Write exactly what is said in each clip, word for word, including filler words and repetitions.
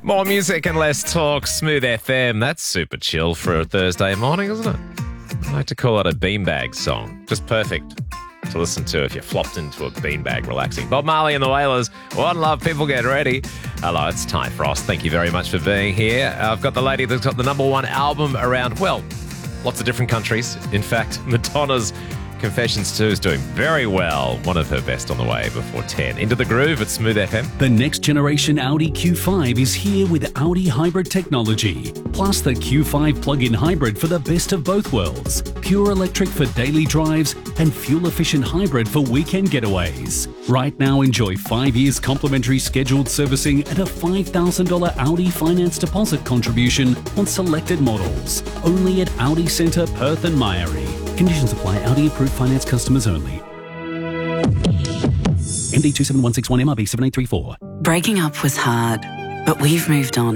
More music and less talk. Smooth F M. That's super chill for a Thursday morning, isn't it? I like to call it a beanbag song. Just perfect to listen to if you're flopped into a beanbag relaxing. Bob Marley and the Wailers. One love, people get ready. Hello, it's Ty Frost. Thank you very much for being here. I've got the lady that's got the number one album around, well, lots of different countries. In fact, Madonna's Confessions two is doing very well. One of her best on the way before ten. Into the groove at Smooth F M. The next generation Audi Q five is here with Audi hybrid technology. Plus the Q five plug-in hybrid for the best of both worlds. Pure electric for daily drives and fuel-efficient hybrid for weekend getaways. Right now, enjoy five years complimentary scheduled servicing at a five thousand dollars Audi finance deposit contribution on selected models. Only at Audi Centre, Perth and Myrie. Conditions apply. Audi approved finance customers only. M D two seven one six one M R B seven eight three four. Breaking up was hard, but we've moved on.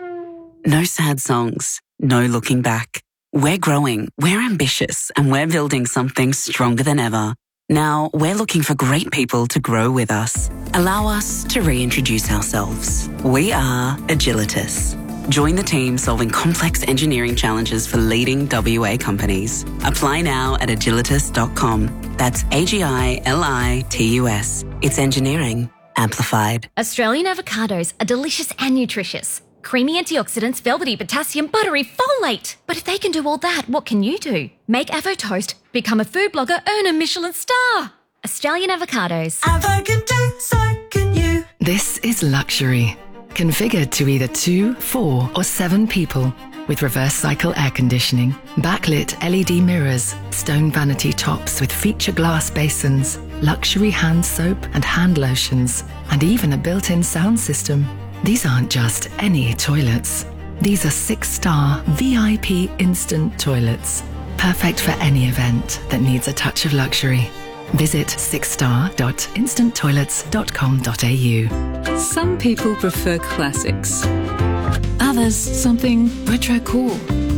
No sad songs, no looking back. We're growing, we're ambitious, and we're building something stronger than ever. Now, we're looking for great people to grow with us. Allow us to reintroduce ourselves. We are Agilitas. Join the team solving complex engineering challenges for leading W A companies. Apply now at agilitas dot com. That's A G I L I T U S. It's engineering amplified. Australian avocados are delicious and nutritious. Creamy antioxidants, velvety potassium, buttery folate. But if they can do all that, what can you do? Make Avo Toast, become a food blogger, earn a Michelin star. Australian avocados. Avo can do, so can you. This is luxury. Configured to either two, four or seven people with reverse cycle air conditioning, backlit L E D mirrors, stone vanity tops with feature glass basins, luxury hand soap and hand lotions, and even a built-in sound system. These aren't just any toilets. These are six-star V I P instant toilets, perfect for any event that needs a touch of luxury. Visit six star dot instant toilets dot com dot a u. Some people prefer classics. Others, something retro cool.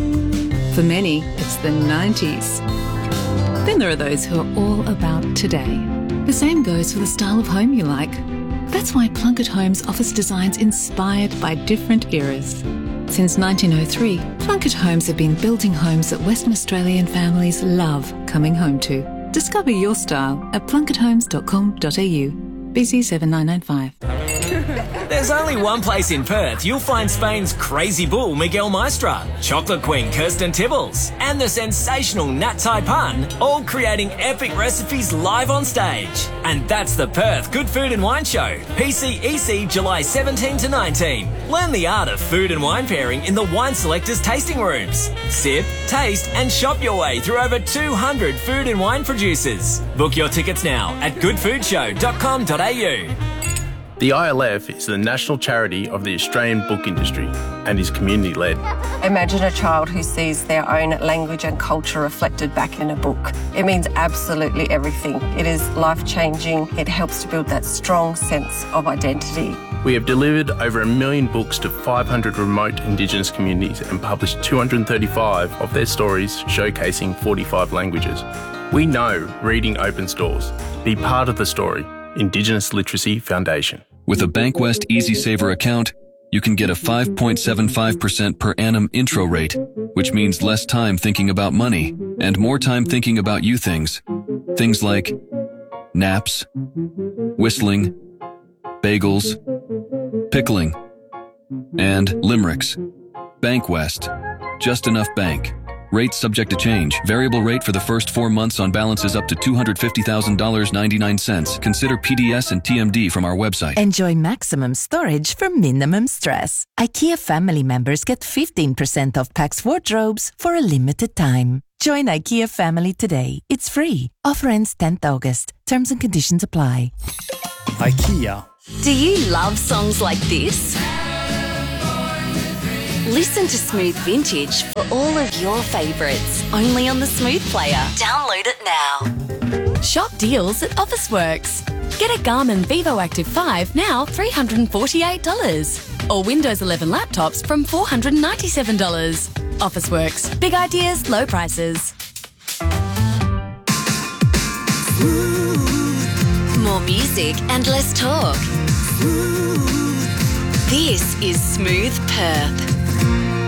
For many, it's the nineties. Then there are those who are all about today. The same goes for the style of home you like. That's why Plunkett Homes offers designs inspired by different eras. Since nineteen oh three, Plunkett Homes have been building homes that Western Australian families love coming home to. Discover your style at plunkett homes dot com dot a u. B C seven nine nine five. There's only one place in Perth you'll find Spain's crazy bull Miguel Maestra, chocolate queen Kirsten Tibbles, and the sensational Nat Taipan, all creating epic recipes live on stage. And that's the Perth Good Food and Wine Show, P C E C July seventeenth to nineteenth. Learn the art of food and wine pairing in the Wine Selectors tasting rooms. Sip, taste and shop your way through over two hundred food and wine producers. Book your tickets now at good food show dot com dot a u. The I L F is the national charity of the Australian book industry and is community-led. Imagine a child who sees their own language and culture reflected back in a book. It means absolutely everything. It is life-changing. It helps to build that strong sense of identity. We have delivered over a million books to five hundred remote Indigenous communities and published two hundred thirty-five of their stories showcasing forty-five languages. We know reading opens doors. Be part of the story. Indigenous Literacy Foundation. With a Bankwest Easy Saver account, you can get a five point seven five percent per annum intro rate, which means less time thinking about money and more time thinking about you things. Things like naps, whistling, bagels, pickling, and limericks. Bankwest. Just enough bank. Rates subject to change. Variable rate for the first four months on balances up to two hundred fifty thousand dollars and ninety-nine cents. Consider P D S and T M D from our website. Enjoy maximum storage for minimum stress. IKEA family members get fifteen percent off Pax wardrobes for a limited time. Join IKEA family today. It's free. Offer ends tenth August. Terms and conditions apply. IKEA. Do you love songs like this? Listen to Smooth Vintage for all of your favourites, only on the Smooth Player. Download it now. Shop deals at Officeworks. Get a Garmin Vivo Active five now three hundred forty-eight dollars. Or Windows eleven laptops from four hundred ninety-seven dollars. Officeworks. Big ideas, low prices. More music and less talk. This is Smooth Perth.